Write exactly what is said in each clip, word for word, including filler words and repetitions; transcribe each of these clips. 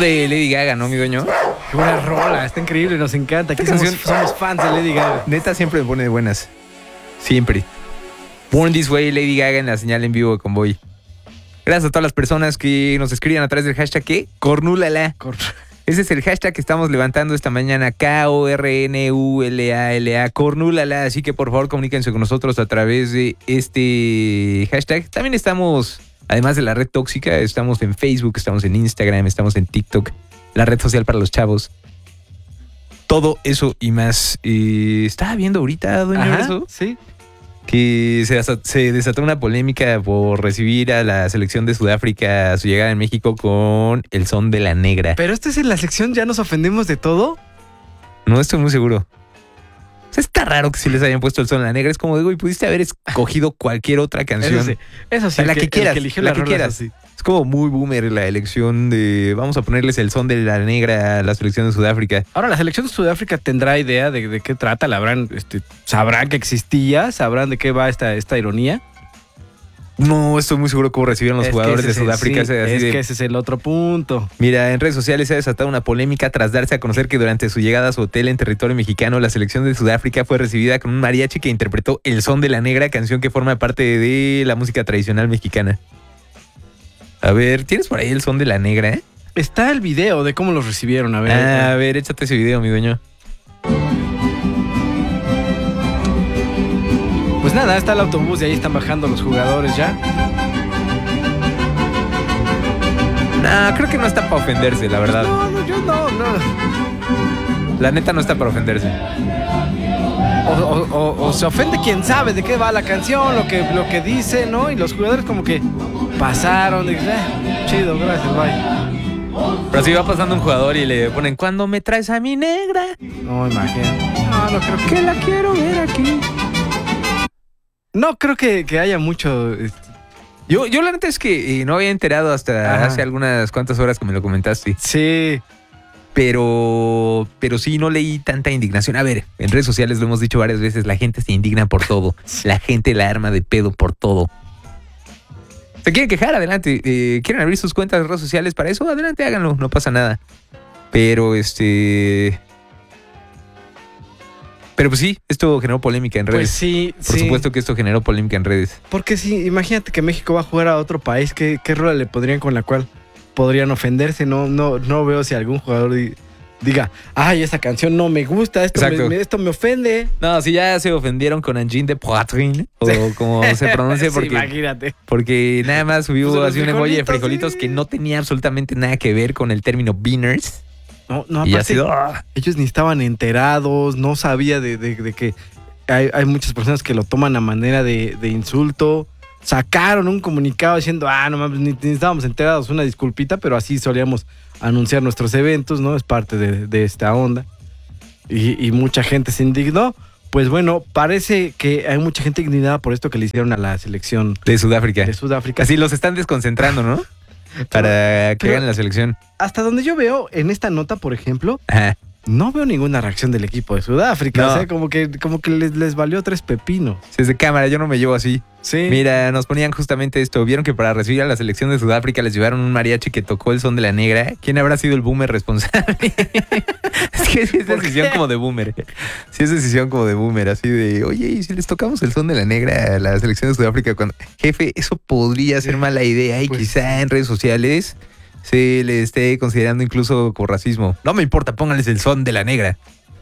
de Lady Gaga, ¿no, mi dueño? Qué buena rola, está increíble, nos encanta. Aquí somos, somos fans de Lady Gaga. Neta siempre me pone de buenas. Siempre. Born This Way, Lady Gaga en la señal en vivo de Convoy. Gracias a todas las personas que nos escriban a través del hashtag ¿qué? Cornulala. Cor- Ese es el hashtag que estamos levantando esta mañana. K O R N U L A L A. Cornulala. Así que por favor comuníquense con nosotros a través de este hashtag. También estamos, además de la red tóxica, estamos en Facebook, estamos en Instagram, estamos en TikTok. La red social para los chavos. Todo eso y más. Eh, estaba viendo ahorita, doña Ajá, eso. sí. Que se, se desató una polémica por recibir a la selección de Sudáfrica a su llegada en México con el son de la negra. Pero esto es en la sección ¿ya nos ofendemos de todo? No estoy muy seguro. O sea, está raro que si les hayan puesto el son de la negra. Es como digo, y pudiste haber escogido cualquier otra canción. Eso sí, eso sí, la el que, quieras, el que eligió la las que rolas quieras. así. Es como muy boomer la elección de vamos a ponerles el son de la negra a la selección de Sudáfrica. Ahora, la selección de Sudáfrica tendrá idea de, de qué trata, la habrán, este, sabrán que existía, sabrán de qué va esta, esta ironía. No estoy muy seguro cómo recibieron los Es jugadores de ese, Sudáfrica. sí, así es de, que ese es el otro punto. Mira, en redes sociales se ha desatado una polémica tras darse a conocer que durante su llegada a su hotel en territorio mexicano, la selección de Sudáfrica fue recibida con un mariachi que interpretó El Son de la Negra, canción que forma parte de la música tradicional mexicana. A ver, ¿tienes por ahí El Son de la Negra? Eh? Está el video de cómo los recibieron, a ver. Ah, a ver, échate ese video, mi dueño. Pues nada, está el autobús y ahí están bajando los jugadores ya. Nah, creo que no está para ofenderse, la verdad. No, no, yo no, no. La neta no está para ofenderse. O, o, o, o se ofende quien sabe de qué va la canción, lo que, lo que dice, ¿no? Y los jugadores como que pasaron, de, eh, chido, gracias, bye. Pero si va pasando un jugador y le ponen ¿cuándo me traes a mi negra? No, imagínate. No, no creo que... Que la quiero ver aquí. No creo que, que haya mucho... Este... Yo, yo la neta es que eh, no había enterado hasta Ajá. hace algunas cuantas horas que me lo comentaste. Sí. Pero, pero sí, no leí tanta indignación. A ver, en redes sociales lo hemos dicho varias veces, la gente se indigna por todo. La gente la arma de pedo por todo. ¿Se quieren quejar? Adelante. Eh, ¿Quieren abrir sus cuentas de redes sociales para eso? Adelante, háganlo, no pasa nada. Pero este... Pero pues sí, esto generó polémica en redes. Pues sí, Por sí. supuesto que esto generó polémica en redes. Porque sí, imagínate que México va a jugar a otro país, ¿qué, qué rola le podrían con la cual podrían ofenderse? No, no, no veo si algún jugador di- diga, ay, esa canción no me gusta, esto, Exacto. me, me- esto me ofende. No, si ya se ofendieron con Angine de Poitrine, o como se pronuncia, Sí, porque, imagínate. porque nada más subió Pues de los así un emoji de frijolitos, frijolitos sí. que no tenía absolutamente nada que ver con el término beaners. No, no, Y ha aparte, sido... ¡ah! ellos ni estaban enterados, no sabía de, de- de que hay, hay muchas personas que lo toman a manera de, de insulto. Sacaron un comunicado diciendo, ah, no mames, ni, ni estábamos enterados, una disculpita, pero así solíamos anunciar nuestros eventos, ¿no? Es parte de, de esta onda. Y, y mucha gente se indignó. Pues bueno, parece que hay mucha gente indignada por esto que le hicieron a la selección De Sudáfrica. de Sudáfrica. Así los están desconcentrando, ¿no? Para que pero- hagan la selección. Hasta donde yo veo en esta nota, por ejemplo, Ajá. no veo ninguna reacción del equipo de Sudáfrica. No. O sea, como que, como que les, les valió tres pepinos. Desde cámara, yo no me llevo así. Sí. Mira, nos ponían justamente esto. Vieron que para recibir a la selección de Sudáfrica les llevaron un mariachi que tocó el son de la negra. ¿Quién habrá sido el boomer responsable? Es que sí es ¿Por decisión qué? como de boomer. Sí es decisión como de boomer. Así de, oye, ¿y si les tocamos el son de la negra a la selección de Sudáfrica? Cuando... Jefe, eso podría ser mala idea y Pues- quizá en redes sociales se le esté considerando incluso como racismo. No me importa, pónganles el son de la negra.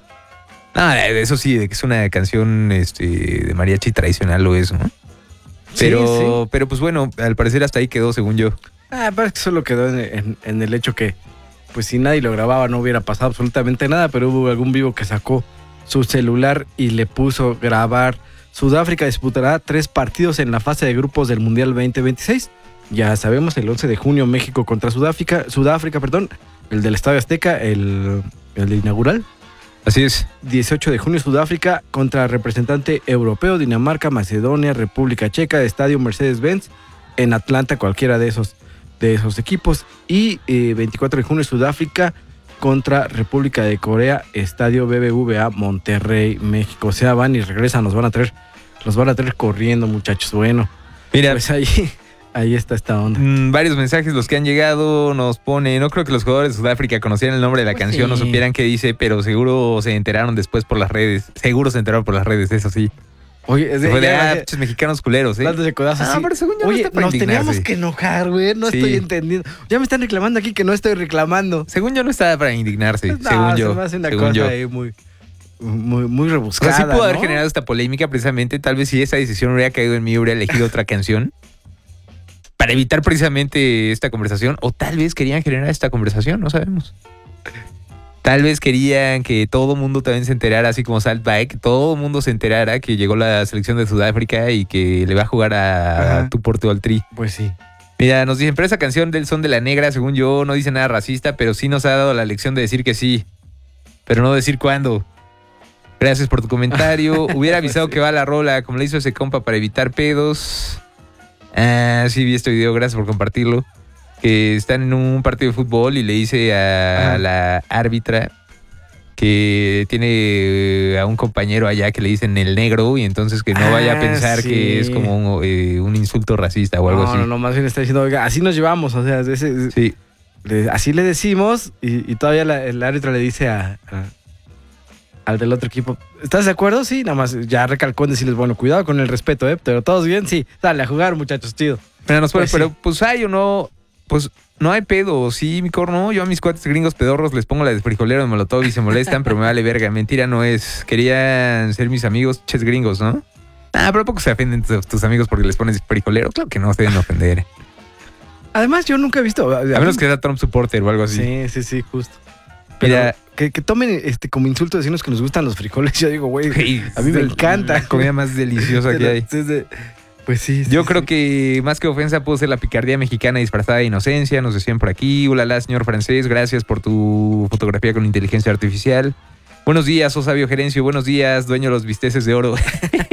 Ah, eso sí, de que es una canción este, de mariachi tradicional o eso, ¿no? Pero, Sí, sí. pero pues bueno, al parecer hasta ahí quedó, según yo. Ah, parece que solo quedó en, en- en el hecho que, pues si nadie lo grababa no hubiera pasado absolutamente nada, pero hubo algún vivo que sacó su celular y le puso grabar. Sudáfrica disputará tres partidos en la fase de grupos del Mundial veinte veintiséis. Ya sabemos, el once de junio México contra Sudáfrica, Sudáfrica, perdón, el del Estadio Azteca, el, el inaugural. Así es. dieciocho de junio Sudáfrica contra representante europeo, Dinamarca, Macedonia, República Checa, Estadio Mercedes-Benz en Atlanta, cualquiera de esos, de esos equipos. Y eh, veinticuatro de junio Sudáfrica contra República de Corea, Estadio B B V A, Monterrey, México. O sea, van y regresan, los van a traer, los van a traer corriendo, muchachos. Bueno, Mira, pues ahí, Ahí está esta onda. Mm, varios mensajes los que han llegado nos pone, no creo que los jugadores de Sudáfrica conocieran el nombre de la Pues canción, sí. no supieran qué dice, pero seguro se enteraron después por las redes. Seguro se enteraron por las redes, eso sí. Oye, es de, Fue de, ya, ah, ya, pinches mexicanos culeros, ¿eh? dándose codazos, Ah, sí. pero según yo no Oye, está para nos indignarse. teníamos que enojar, güey. No Sí. estoy entendiendo. Ya me están reclamando aquí que no estoy reclamando. Según yo no estaba para indignarse, No, según se yo. me hace una según cosa yo. ahí muy, muy, muy O rebuscada. sea, sí pudo haber ¿no? generado esta polémica precisamente. Tal vez si esa decisión hubiera caído en mí, hubiera elegido otra canción para evitar precisamente esta conversación. O tal vez querían generar esta conversación, no sabemos. Tal vez querían que todo el mundo también se enterara, así como Saltback, que todo el mundo se enterara que llegó la selección de Sudáfrica y que le va a jugar a Ajá. tu Portugal Tri. Pues sí. Mira, nos dicen, pero esa canción del Son de la Negra, según yo, no dice nada racista, pero sí nos ha dado la lección de decir que sí, pero no decir cuándo. Gracias por tu comentario. Hubiera avisado Sí. que va la rola, como le hizo ese compa para evitar pedos. Ah, sí, vi este video, gracias por compartirlo. Que están en un partido de fútbol y le dice a Ajá. la árbitra que tiene a un compañero allá que le dicen el negro y entonces que no vaya a Ah, pensar sí. que es como un, eh, un insulto racista o algo no, así. no, no, más bien está diciendo, oiga, así nos llevamos. O sea, ese- Sí. le- así le decimos y, y todavía la- el árbitro le dice a, a- al del otro equipo, ¿estás de acuerdo? Sí, nada más ya recalcó en decirles, bueno, cuidado con el respeto, ¿eh? Pero todos bien, sí. Dale, a jugar, muchachos, tío. Pero, nos pone, Pues pero sí. pues hay o no, pues no hay pedo, sí, mi corno. Yo a mis cuates gringos pedorros les pongo la de frijolero de molotov y se molestan, pero me vale verga. Mentira no es. Querían ser mis amigos, ches gringos, ¿no? Ah, pero ¿a poco se ofenden tus, tus amigos porque les pones frijolero? Claro que no se deben ofender. Además, yo nunca he visto. A menos que sea Trump supporter o algo así. Sí, sí, sí, justo. Pero Mira, que, que tomen este como insulto decirnos que nos gustan los frijoles. Yo digo, güey, hey, a mí me es encanta. La comida más deliciosa que hay. Es de- Pues sí. sí, Yo sí. creo que más que ofensa pudo ser la picardía mexicana disfrazada de inocencia. Nos decían por aquí. Ulala, señor francés, gracias por tu fotografía con inteligencia artificial. Buenos días, oh sabio gerencio. Buenos días, dueño de los bisteces de oro.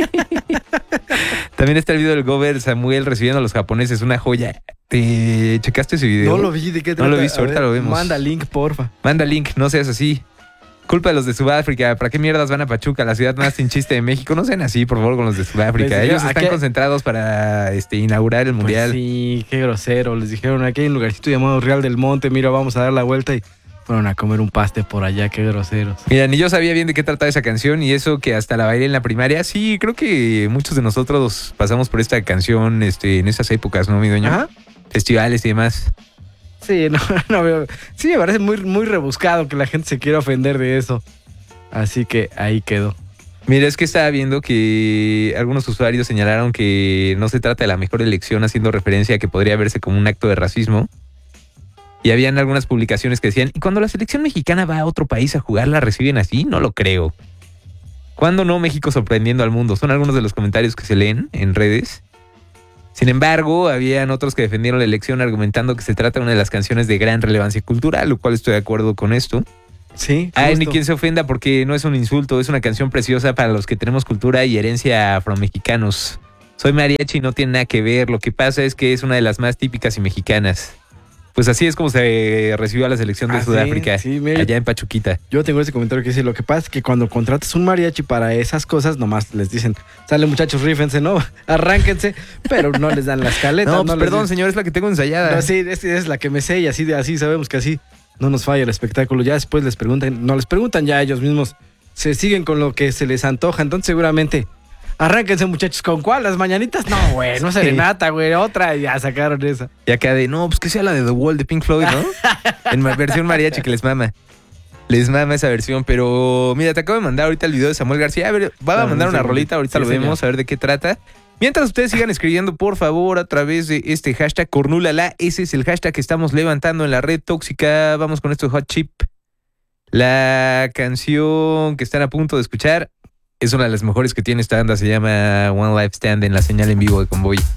También está el video del Gober Samuel recibiendo a los japoneses. Una joya. ¿Te checaste ese video? No lo vi, ¿de qué No lo he trata? visto, A ahorita ver, lo vemos. Manda link, porfa. Manda link, no seas así. Culpa de los de Sudáfrica. ¿Para qué mierdas van a Pachuca, la ciudad más sin chiste de México? No sean así, por favor, con los de Sudáfrica. Les Ellos dijeron, están aquí- concentrados para este, inaugurar el mundial. Pues sí, qué grosero. Les dijeron, aquí hay un lugarcito llamado Real del Monte, mira, vamos a dar la vuelta y fueron a comer un paste por allá, qué groseros. Mira, ni yo sabía bien de qué trataba esa canción y eso que hasta la bailé en la primaria. Sí, creo que muchos de nosotros pasamos por esta canción este, en esas épocas, ¿no, mi dueño? Ajá. Festivales y demás. Sí, no, no veo. Sí, me parece muy, muy rebuscado que la gente se quiera ofender de eso. Así que ahí quedó. Mira, es que estaba viendo que algunos usuarios señalaron que no se trata de la mejor elección, haciendo referencia a que podría verse como un acto de racismo. Y habían algunas publicaciones que decían, ¿y cuando la selección mexicana va a otro país a jugar, la reciben así? No lo creo. ¿Cuándo no México sorprendiendo al mundo? Son algunos de los comentarios que se leen en redes. Sin embargo, habían otros que defendieron la elección argumentando que se trata de una de las canciones de gran relevancia cultural, lo cual estoy de acuerdo con esto. Sí, Ay, justo. ni quien se ofenda porque no es un insulto, es una canción preciosa para los que tenemos cultura y herencia afromexicanos. Soy mariachi y no tiene nada que ver, lo que pasa es que es una de las más típicas y mexicanas. Pues así es como se recibió a la selección de Ah, sí, Sudáfrica, sí, mira. allá en Pachuquita. Yo tengo ese comentario que dice, lo que pasa es que cuando contratas un mariachi para esas cosas, nomás les dicen, sale muchachos, rífense, ¿no? Arránquense, pero no les dan las caletas. No, pues les perdón, dicen- señor, es la que tengo ensayada. No, sí, es, es la que me sé y así, así sabemos que así no nos falla el espectáculo. Ya después les preguntan, no les preguntan ya ellos mismos, se siguen con lo que se les antoja. Entonces seguramente, arránquense muchachos, ¿con cuál? ¿Las mañanitas? No, güey, no serenata, güey, otra, y ya sacaron esa. Y acá de, no, pues que sea la de The Wall de Pink Floyd, ¿no? En ma- versión mariachi que les mama. Les mama esa versión, pero mira, te acabo de mandar ahorita el video de Samuel García. A ver, va a Claro, mandar un una segundo. rolita, ahorita Sí, lo señor. vemos, a ver de qué trata. Mientras ustedes sigan escribiendo, por favor, a través de este hashtag Cornúlala. Ese es el hashtag que estamos levantando en la red tóxica. Vamos con esto, Hot Chip. La canción que están a punto de escuchar es una de las mejores que tiene esta banda. Se llama One Life Stand en la señal en vivo de Convoy.